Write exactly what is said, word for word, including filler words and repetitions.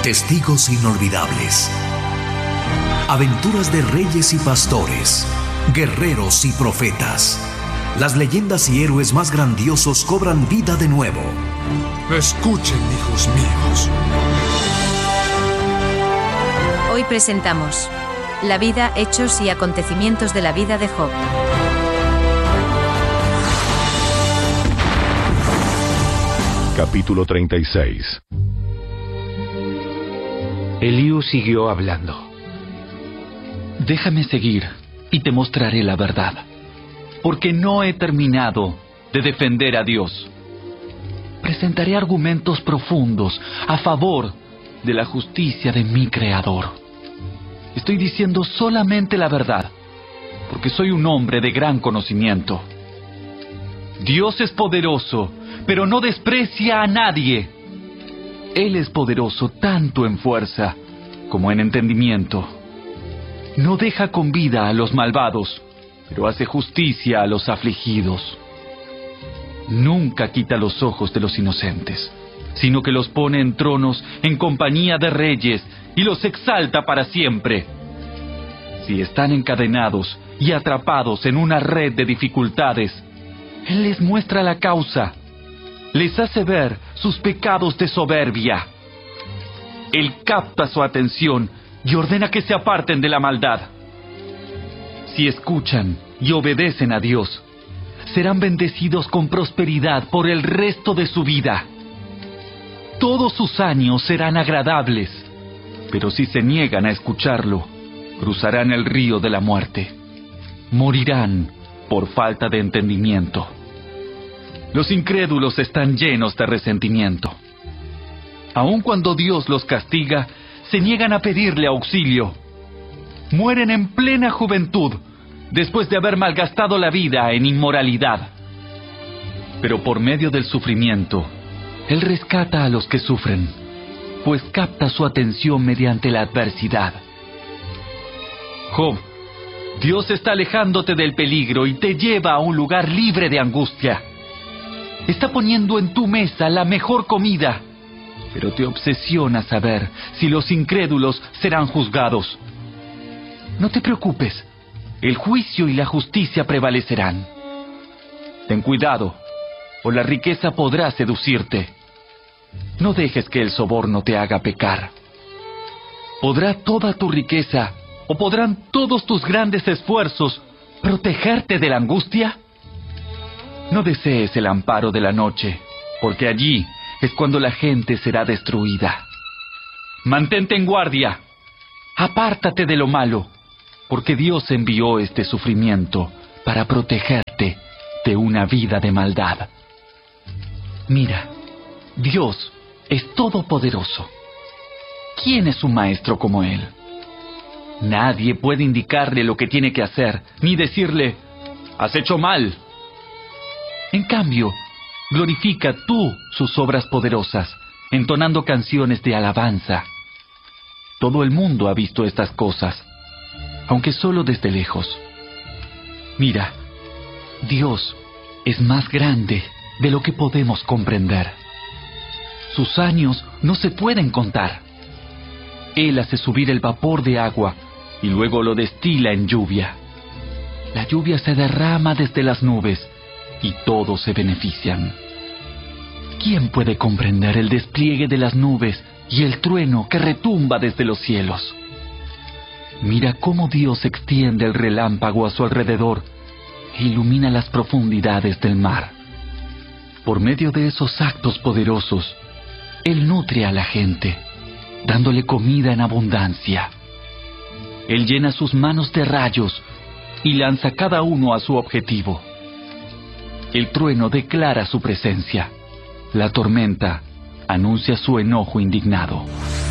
Testigos inolvidables. Aventuras de reyes y pastores, guerreros y profetas. Las leyendas y héroes más grandiosos cobran vida de nuevo. Escuchen, hijos míos. Hoy presentamos la vida, hechos y acontecimientos de la vida de Job. Capítulo treinta y seis. Eliú siguió hablando. Déjame seguir y te mostraré la verdad, porque no he terminado de defender a Dios. Presentaré argumentos profundos a favor de la justicia de mi Creador. Estoy diciendo solamente la verdad, porque soy un hombre de gran conocimiento. Dios es poderoso, pero no desprecia a nadie. Él es poderoso tanto en fuerza como en entendimiento. No deja con vida a los malvados, pero hace justicia a los afligidos. Nunca quita los ojos de los inocentes, sino que los pone en tronos en compañía de reyes y los exalta para siempre. Si están encadenados y atrapados en una red de dificultades, Él les muestra la causa. Les hace ver sus pecados de soberbia. Él capta su atención y ordena que se aparten de la maldad. Si escuchan y obedecen a Dios, serán bendecidos con prosperidad por el resto de su vida. Todos sus años serán agradables, pero si se niegan a escucharlo, cruzarán el río de la muerte. Morirán por falta de entendimiento. Los incrédulos están llenos de resentimiento. Aun cuando Dios los castiga, se niegan a pedirle auxilio. Mueren en plena juventud, después de haber malgastado la vida en inmoralidad. Pero por medio del sufrimiento, Él rescata a los que sufren, pues capta su atención mediante la adversidad. Job, Dios está alejándote del peligro y te lleva a un lugar libre de angustia. Está poniendo en tu mesa la mejor comida, pero te obsesiona saber si los incrédulos serán juzgados. No te preocupes, el juicio y la justicia prevalecerán. Ten cuidado, o la riqueza podrá seducirte. No dejes que el soborno te haga pecar. ¿Podrá toda tu riqueza, o podrán todos tus grandes esfuerzos protegerte de la angustia? No desees el amparo de la noche, porque allí es cuando la gente será destruida. Mantente en guardia. Apártate de lo malo, porque Dios envió este sufrimiento para protegerte de una vida de maldad. Mira, Dios es todopoderoso. ¿Quién es un maestro como Él? Nadie puede indicarle lo que tiene que hacer, ni decirle, has hecho mal. En cambio, glorifica tú sus obras poderosas, entonando canciones de alabanza. Todo el mundo ha visto estas cosas, aunque solo desde lejos. Mira, Dios es más grande de lo que podemos comprender. Sus años no se pueden contar. Él hace subir el vapor de agua y luego lo destila en lluvia. La lluvia se derrama desde las nubes y todos se benefician. ¿Quién puede comprender el despliegue de las nubes y el trueno que retumba desde los cielos? Mira cómo Dios extiende el relámpago a su alrededor e ilumina las profundidades del mar. Por medio de esos actos poderosos, Él nutre a la gente, dándole comida en abundancia. Él llena sus manos de rayos y lanza cada uno a su objetivo. El trueno declara su presencia. La tormenta anuncia su enojo indignado.